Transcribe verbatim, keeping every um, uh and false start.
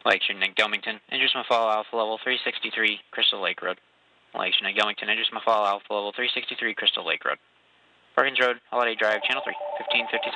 Lake Shooting Gilmington, Andrews Mafala Alpha Level three sixty-three, Crystal Lake Road. Lake Shooting Gilmington, Andrews Mafala Alpha Level three sixty-three, Crystal Lake Road. Perkins Road, Holiday Drive, Channel three, fifteen fifty-seven.